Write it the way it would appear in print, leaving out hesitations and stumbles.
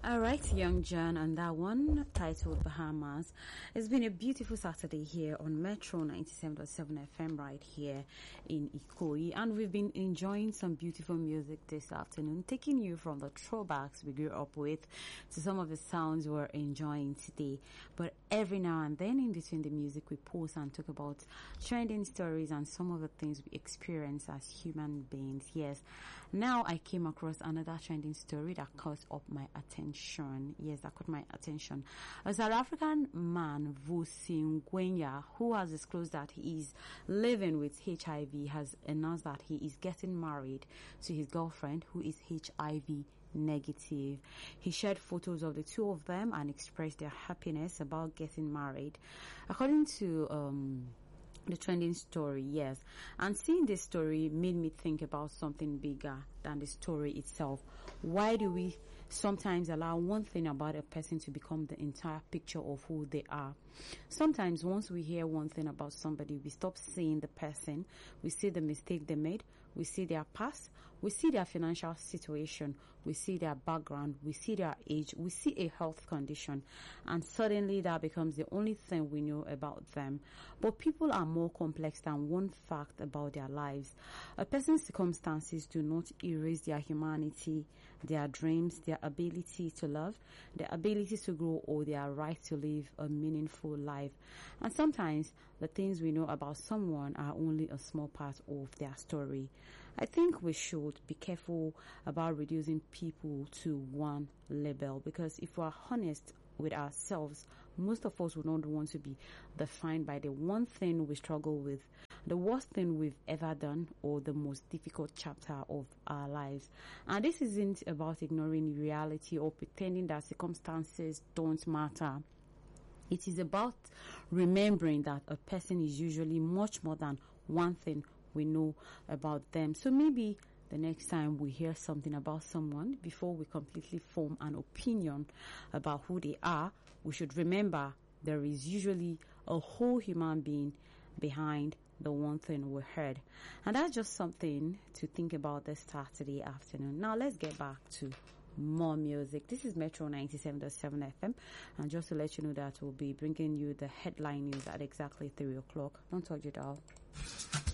Alright, Young John, and that one titled Bahamas. It's been a beautiful Saturday here on Metro 97.7 FM right here in Ikoyi, and we've been enjoying some beautiful music this afternoon, taking you from the throwbacks we grew up with to some of the sounds we're enjoying today. But every now and then in between the music, we pause and talk about trending stories and some of the things we experience as human beings. Yes, now I came across another trending story that caught up my attention. Yes, that caught my attention. A South African man, Vusi Ngwenya, who has disclosed that he is living with HIV, has announced that he is getting married to his girlfriend, who is HIV negative. He shared photos of the two of them and expressed their happiness about getting married. According to the trending story, yes. And seeing this story made me think about something bigger than the story itself. Why do we sometimes allow one thing about a person to become the entire picture of who they are? Sometimes once we hear one thing about somebody, we stop seeing the person. We see the mistake they made. We see their past. We see their financial situation. We see their background. We see their age. We see a health condition. And suddenly that becomes the only thing we know about them. But people are more complex than one fact about their lives. A person's circumstances do not erase their humanity, their dreams, their ability to love, their ability to grow, or their right to live a meaningful life. And sometimes the things we know about someone are only a small part of their story. I think we should be careful about reducing people to one label, because if we are honest with ourselves, most of us would not want to be defined by the one thing we struggle with, the worst thing we've ever done, or the most difficult chapter of our lives. And this isn't about ignoring reality or pretending that circumstances don't matter. It is about remembering that a person is usually much more than one thing we know about them. So maybe the next time we hear something about someone, before we completely form an opinion about who they are, we should remember there is usually a whole human being behind the one thing we heard. And that's just something to think about this Saturday afternoon. Now let's get back to more music. This is Metro 97.7 FM, and just to let you know that we'll be bringing you the headline news at exactly 3 o'clock. Don't touch it all.